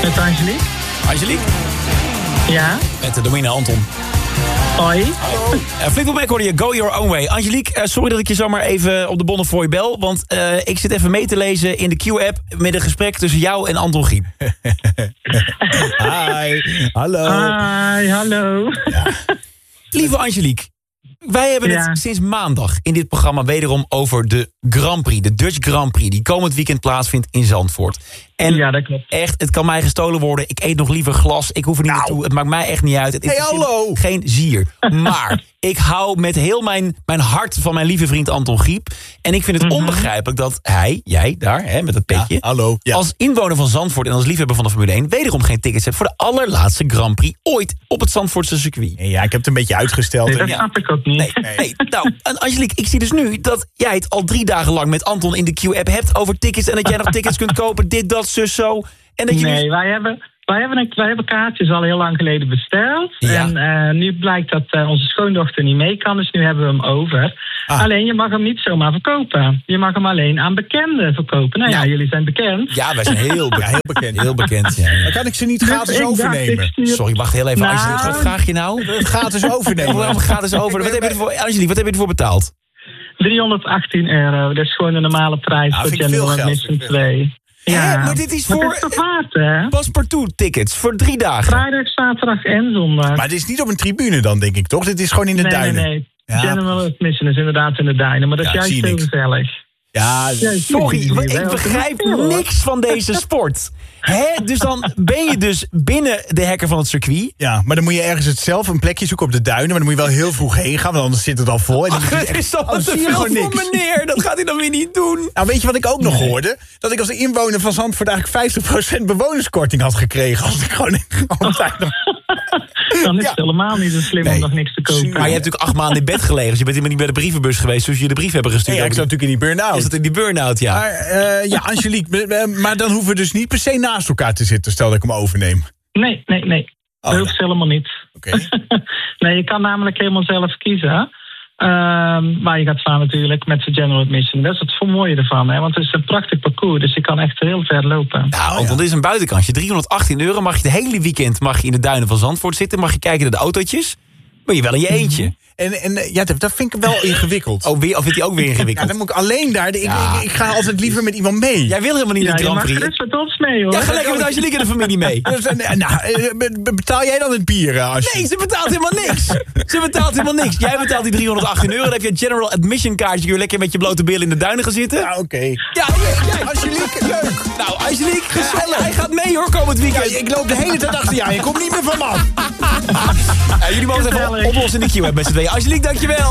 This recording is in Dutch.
Met Angelique. Angelique? Ja? Met de Domina Anton. Hoi. Fleetwood Mac hoorde je Go Your Own Way. Angelique, sorry dat ik je zomaar even op de Bonnefoy bel. Want ik zit even mee te lezen in de Q-app met een gesprek tussen jou en Anton Giep. Hi, hallo. Hi, hallo. Ja. Lieve Angelique, wij hebben het sinds maandag in dit programma wederom over de Grand Prix. De Dutch Grand Prix, die komend weekend plaatsvindt in Zandvoort. En ja, dat klopt. Echt, het kan mij gestolen worden. Ik eet nog liever glas. Ik hoef er niet naartoe. Het maakt mij echt niet uit. Het is hallo. Geen zier. Maar ik hou met heel mijn hart van mijn lieve vriend Anton Giep. En ik vind het onbegrijpelijk dat jij daar, met dat petje... hallo. Ja. Als inwoner van Zandvoort en als liefhebber van de Formule 1... wederom geen tickets hebt voor de allerlaatste Grand Prix ooit op het Zandvoortse circuit. Ja, ik heb het een beetje uitgesteld. Nee, dat snap ik ook niet. Nee. Nou, Angelique, ik zie dus nu dat jij het al 3 dagen lang met Anton in de Q-app hebt over tickets... en dat jij nog tickets kunt kopen, dit, dat, zus, zo... En dat je nee, wij hebben kaartjes al heel lang geleden besteld. Ja. En nu blijkt dat onze schoondochter niet mee kan, dus nu hebben we hem over. Alleen, je mag hem niet zomaar verkopen. Je mag hem alleen aan bekenden verkopen. Nou ja, jullie zijn bekend. Ja, wij zijn heel bekend. Heel bekend, ja. Dan kan ik ze niet gratis overnemen. Sorry, wacht heel even. Angelique, wat vraag je nou? Gratis overnemen. Gratis over. Angelique, wat heb je ervoor betaald? €318. Dat is gewoon de normale prijs voor General Admission 2. Ja, maar dit is voor hè? Paspartout tickets voor 3 dagen. Vrijdag, zaterdag en zondag. Maar het is niet op een tribune dan, denk ik, toch? Dit is gewoon in de duinen. Nee. Ja. General Admission is inderdaad in de duinen, maar dat is juist heel gezellig. Ja, sorry, ik begrijp niks van deze sport. Dus dan ben je dus binnen de hekken van het circuit. Ja, maar dan moet je ergens een plekje zoeken op de duinen. Maar dan moet je wel heel vroeg heen gaan, want anders zit het al vol. En dan het is dan te veel voor meneer. Dat gaat hij dan weer niet doen. Nou, weet je wat ik ook nog hoorde? Dat ik als inwoner van Zandvoort eigenlijk 50% bewonerskorting had gekregen. Als ik gewoon tijd nog... Dan is het helemaal niet zo slim om nog niks te kopen. Maar je hebt natuurlijk 8 maanden in bed gelegen. Dus je bent helemaal niet bij de brievenbus geweest. Dus je de brief hebben gestuurd. Ja, ik zat natuurlijk in die burn-out. Is dat in die burn-out, ja. Maar Angelique, maar dan hoeven we dus niet per se naast elkaar te zitten. Stel dat ik hem overneem. Nee. Dat hoeft helemaal niet. Okay. Nee, je kan namelijk helemaal zelf kiezen. Maar je gaat staan natuurlijk met de General Admission. Dat is het mooie ervan, hè? Want het is een prachtig parcours. Dus je kan echt heel ver lopen. Nou, want dit is een buitenkantje. €318 mag je de hele weekend in de duinen van Zandvoort zitten. Mag je kijken naar de autootjes. Maar je wel in je eentje. En dat vind ik wel ingewikkeld. Of vind je ook weer ingewikkeld? Ja, dan moet ik alleen daar. Ik ga altijd liever met iemand mee. Jij wil helemaal niet in de Grand Prix. Ja, je mag met ons mee, hoor. Ja, ga lekker met Angelique en de familie mee. Betaal jij dan het bier? Nee, ze betaalt helemaal niks. Jij betaalt die €318. Dan heb je een General Admission kaartje. Kun je lekker met je blote billen in de duinen gaan zitten. Ja, oké. Ja, Angelique, leuk. Nou, Angelique, gezellig. Hij gaat mee, hoor, komend weekend. Ja, ik loop de hele tijd achter je aan. Je komt niet meer van me af. Jullie mogen het even oplossen in de Q-app met z'n tweeën. Angelique, dankjewel.